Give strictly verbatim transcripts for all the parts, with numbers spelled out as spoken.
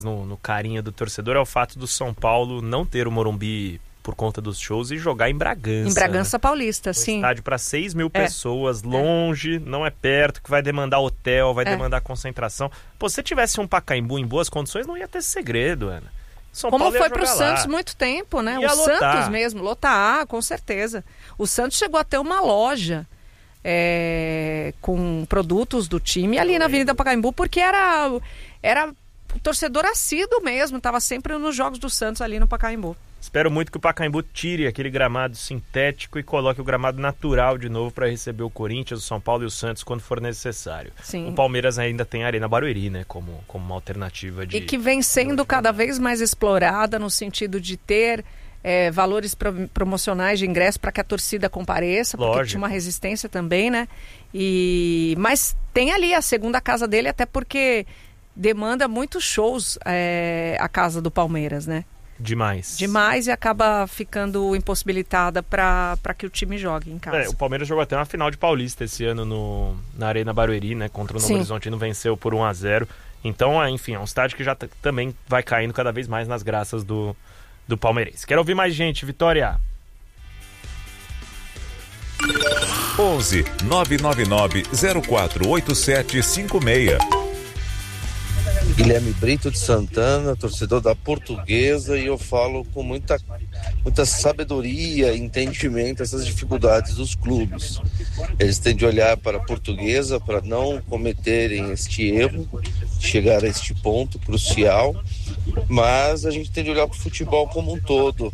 no, no carinho do torcedor é o fato do São Paulo não ter o Morumbi por conta dos shows e jogar em Bragança. Em Bragança, né? Paulista, um sim. Estádio para seis mil é. pessoas, longe, é. não é perto, que vai demandar hotel, vai é. demandar concentração. Pô, se tivesse um Pacaembu em boas condições, não ia ter segredo, Ana. São Como Paulo foi pro lá. Santos muito tempo, né? Ia o lotar. Santos mesmo, lotar, com certeza. O Santos chegou a ter uma loja é, com produtos do time ali na Avenida Pacaembu, porque era, era o torcedor assíduo mesmo, estava sempre nos jogos do Santos ali no Pacaembu. Espero muito que o Pacaembu tire aquele gramado sintético e coloque o gramado natural de novo para receber o Corinthians, o São Paulo e o Santos quando for necessário. Sim. O Palmeiras ainda tem a Arena Barueri, né, como, como uma alternativa de... E que vem sendo cada vez mais explorada no sentido de ter é, valores pro, promocionais de ingresso para que a torcida compareça, porque Lógico. tinha uma resistência também, né? E... Mas tem ali a segunda casa dele, até porque demanda muitos shows é, a casa do Palmeiras, né? Demais. Demais e acaba ficando impossibilitada para que o time jogue em casa. É, o Palmeiras jogou até uma final de Paulista esse ano no, na Arena Barueri, né? Contra o Novo Sim. Horizontino, venceu por um a zero. Então, é, enfim, é um estádio que já t- também vai caindo cada vez mais nas graças do, do palmeirense. Quero ouvir mais gente, Vitória. onze nove nove nove zero quatro oito sete cinco seis. Guilherme Brito de Santana, torcedor da Portuguesa, e eu falo com muita, muita sabedoria e entendimento essas dificuldades dos clubes. Eles têm de olhar para a Portuguesa para não cometerem este erro, chegar a este ponto crucial, mas a gente tem de olhar para o futebol como um todo,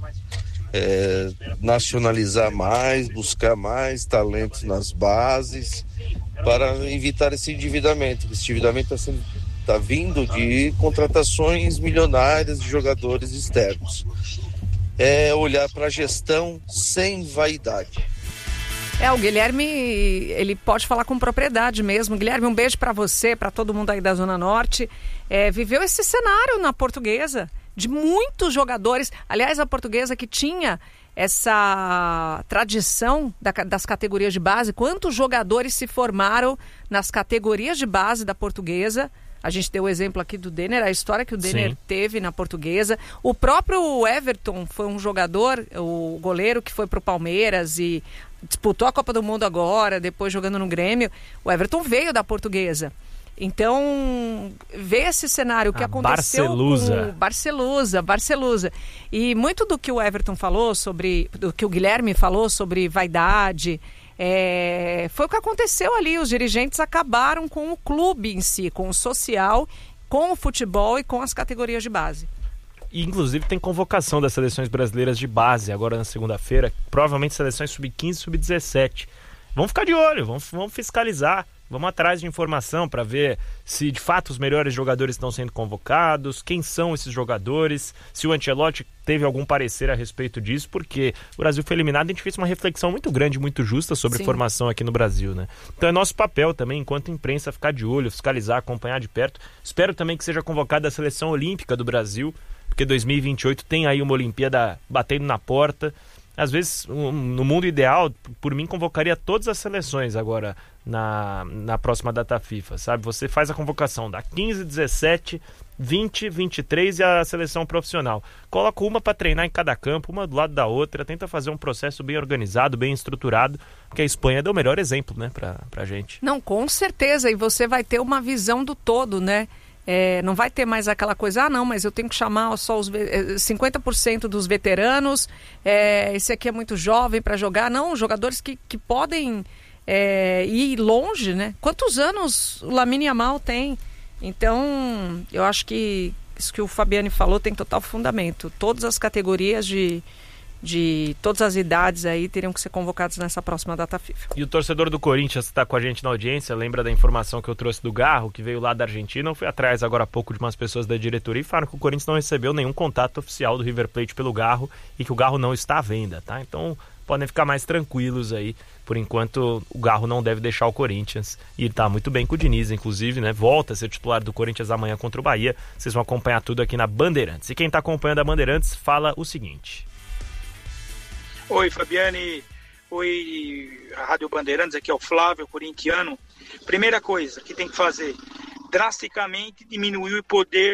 é, nacionalizar mais, buscar mais talentos nas bases para evitar esse endividamento. Esse endividamento está sendo Está vindo de contratações milionárias de jogadores externos. É olhar para a gestão sem vaidade. É, o Guilherme, ele pode falar com propriedade mesmo. Guilherme, um beijo para você, para todo mundo aí da Zona Norte. É, viveu esse cenário na Portuguesa, de muitos jogadores. Aliás, a Portuguesa que tinha essa tradição da, das categorias de base. Quantos jogadores se formaram nas categorias de base da Portuguesa? A gente deu o exemplo aqui do Denner, a história que o Denner Sim. teve na Portuguesa. O próprio Everton foi um jogador, o goleiro que foi pro Palmeiras e disputou a Copa do Mundo agora, depois jogando no Grêmio. O Everton veio da Portuguesa. Então, vê esse cenário que a aconteceu Barcelusa. com o Barcelusa, Barcelusa. E muito do que o Everton falou sobre, do que o Guilherme falou sobre vaidade... É, foi o que aconteceu ali, os dirigentes acabaram com o clube em si, com o social, com o futebol e com as categorias de base. E, inclusive tem convocação das seleções brasileiras de base agora na segunda-feira, provavelmente seleções sub quinze e sub dezessete. Vamos ficar de olho, vamos, vamos fiscalizar, vamos atrás de informação para ver se de fato os melhores jogadores estão sendo convocados, quem são esses jogadores, se o Ancelotti teve algum parecer a respeito disso, porque o Brasil foi eliminado e a gente fez uma reflexão muito grande, muito justa sobre Sim. formação aqui no Brasil, né? Então é nosso papel também, enquanto imprensa, ficar de olho, fiscalizar, acompanhar de perto. Espero também que seja convocada a seleção olímpica do Brasil, porque dois mil e vinte e oito tem aí uma Olimpíada batendo na porta. Às vezes, um, no mundo ideal, por mim, convocaria todas as seleções agora na, na próxima data FIFA, sabe? Você faz a convocação da quinze, dezessete, vinte, vinte e três e a seleção profissional. Coloca uma para treinar em cada campo, uma do lado da outra, tenta fazer um processo bem organizado, bem estruturado, porque a Espanha deu o melhor exemplo, né, pra, pra gente. Não, com certeza, e você vai ter uma visão do todo, né? É, não vai ter mais aquela coisa, ah não, mas eu tenho que chamar só os cinquenta por cento dos veteranos, é, esse aqui é muito jovem para jogar. Não, jogadores que, que podem é, ir longe, né? Quantos anos o Lamine Yamal tem? Então, eu acho que isso que o Fabiane falou tem total fundamento. Todas as categorias de... de todas as idades aí teriam que ser convocados nessa próxima data FIFA. E o torcedor do Corinthians que está com a gente na audiência, lembra da informação que eu trouxe do Garro, que veio lá da Argentina? Eu fui atrás agora há pouco de umas pessoas da diretoria e falaram que o Corinthians não recebeu nenhum contato oficial do River Plate pelo Garro e que o Garro não está à venda, tá? Então podem ficar mais tranquilos aí. Por enquanto o Garro não deve deixar o Corinthians e ele está muito bem com o Diniz, inclusive, né? Volta a ser titular do Corinthians amanhã contra o Bahia. Vocês vão acompanhar tudo aqui na Bandeirantes. E quem está acompanhando a Bandeirantes fala o seguinte... Oi, Fabiane. Oi, a Rádio Bandeirantes, aqui é o Flávio, corintiano. Primeira coisa que tem que fazer, drasticamente diminuir o poder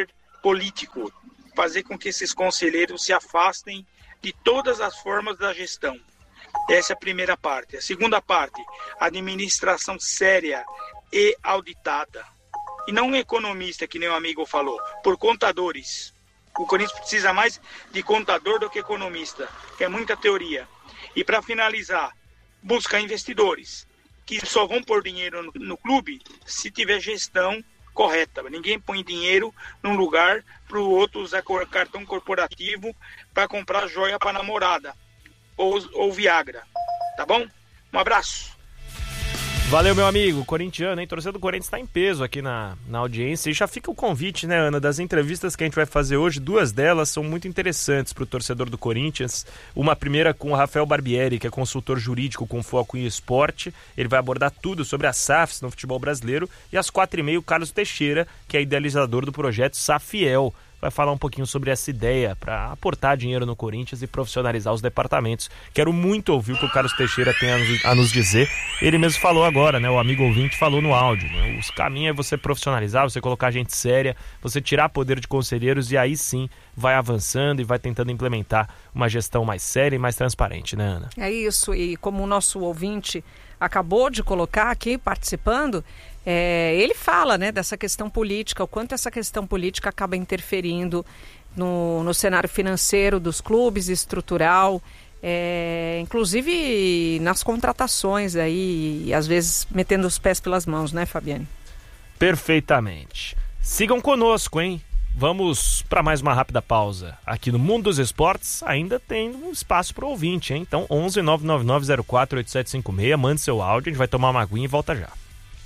político, fazer com que esses conselheiros se afastem de todas as formas da gestão. Essa é a primeira parte. A segunda parte, administração séria e auditada. E não um economista, que nem o amigo falou, por contadores. O Corinthians precisa mais de contador do que economista, que é muita teoria. E para finalizar, buscar investidores, que só vão pôr dinheiro no, no clube se tiver gestão correta. Ninguém põe dinheiro num lugar para o outro usar cartão corporativo para comprar joia para namorada ou, ou Viagra. Tá bom? Um abraço. Valeu, meu amigo, corintiano, hein? Torcedor do Corinthians está em peso aqui na, na audiência. E já fica o convite, né, Ana, das entrevistas que a gente vai fazer hoje. Duas delas são muito interessantes para o torcedor do Corinthians. Uma primeira com o Rafael Barbieri, que é consultor jurídico com foco em esporte. Ele vai abordar tudo sobre as S A Fs no futebol brasileiro. E às quatro e meia, o Carlos Teixeira, que é idealizador do projeto Safiel. Vai falar um pouquinho sobre essa ideia para aportar dinheiro no Corinthians e profissionalizar os departamentos. Quero muito ouvir o que o Carlos Teixeira tem a nos, a nos dizer. Ele mesmo falou agora, né? O amigo ouvinte falou no áudio, né? Os caminhos é você profissionalizar, você colocar gente séria, você tirar poder de conselheiros e aí sim vai avançando e vai tentando implementar uma gestão mais séria e mais transparente, né, Ana? É isso, e como o nosso ouvinte acabou de colocar aqui, participando, É, ele fala, né, dessa questão política, o quanto essa questão política acaba interferindo no, no cenário financeiro dos clubes, estrutural, é, inclusive nas contratações aí, e às vezes metendo os pés pelas mãos, né, Fabiane? Perfeitamente. Sigam conosco, hein? Vamos para mais uma rápida pausa. Aqui no Mundo dos Esportes ainda tem um espaço para o ouvinte, hein? Então onze nove nove nove zero quatro oito sete cinco seis, mande seu áudio, a gente vai tomar uma aguinha e volta já.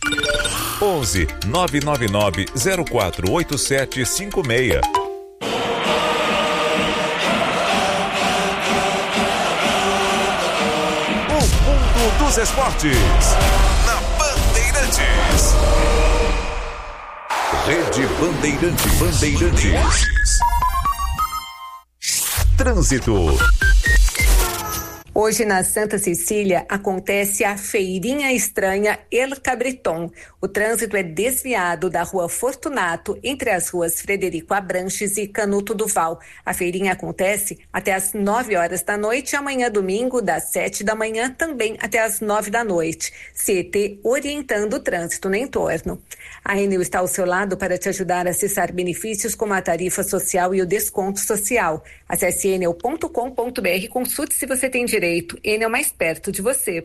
onze nove nove nove zero quatro oito sete cinco seis. O Mundo dos Esportes na Bandeirantes. Rede Bandeirantes. Bandeirantes. Trânsito. Hoje na Santa Cecília acontece a Feirinha Estranha El Cabriton. O trânsito é desviado da Rua Fortunato entre as ruas Frederico Abranches e Canuto Duval. A feirinha acontece até às nove horas da noite e amanhã domingo das sete da manhã também até às nove da noite. C E T orientando o trânsito no entorno. A Enel está ao seu lado para te ajudar a acessar benefícios como a tarifa social e o desconto social. Acesse enel ponto com ponto br e consulte se você tem direito. Enel mais perto de você.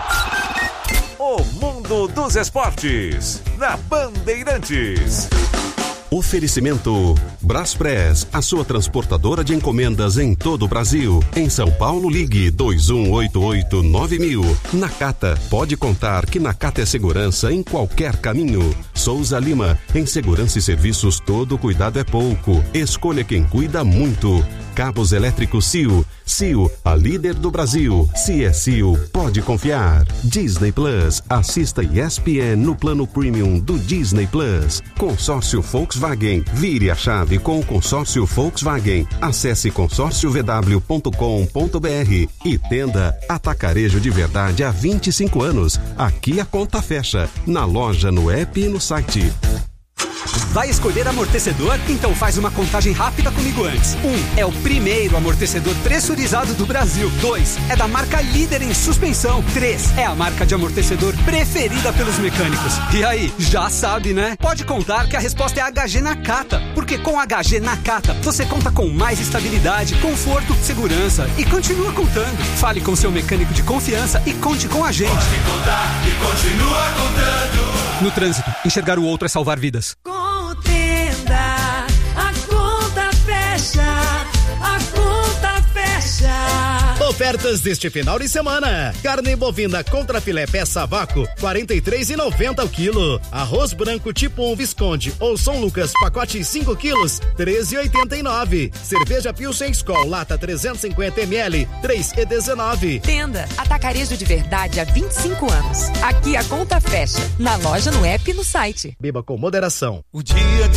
O Mundo dos Esportes na Bandeirantes. Oferecimento Braspress, a sua transportadora de encomendas em todo o Brasil. Em São Paulo, ligue dois um oito oito nove mil. Nakata, pode contar que Nakata é segurança em qualquer caminho. Souza Lima, em segurança e serviços todo cuidado é pouco. Escolha quem cuida muito. Cabos elétricos C I O. C I O, a líder do Brasil. Se é C I O, pode confiar. Disney Plus, assista E S P N no plano premium do Disney Plus. Consórcio Volkswagen, vire a chave com o consórcio Volkswagen. Acesse consórcio v w ponto com ponto b r e tenda Atacarejo de Verdade há vinte e cinco anos. Aqui a conta fecha, na loja, no app e no site. Vai escolher amortecedor? Então faz uma contagem rápida comigo antes. Um, é o primeiro amortecedor pressurizado do Brasil. Dois, é da marca líder em suspensão. Três, é a marca de amortecedor preferida pelos mecânicos. E aí, já sabe, né? Pode contar que a resposta é H G Nakata, porque com H G Nakata você conta com mais estabilidade, conforto, segurança e continua contando. Fale com seu mecânico de confiança e conte com a gente. Pode contar e continua contando. No trânsito, enxergar o outro é salvar vidas. Contenda, a conta fecha, a conta fecha. Ofertas deste final de semana: carne bovina contra filé peça vácuo, quarenta e três reais e noventa centavos o quilo. Arroz branco tipo um Visconde ou São Lucas, pacote cinco quilos, treze reais e oitenta e nove centavos. Cerveja Pilsen Skol, lata trezentos e cinquenta mililitros, três reais e dezenove centavos. Tenda Atacarejo de Verdade há vinte e cinco anos. Aqui a conta fecha, na loja, no app e no site. Beba com moderação. O dia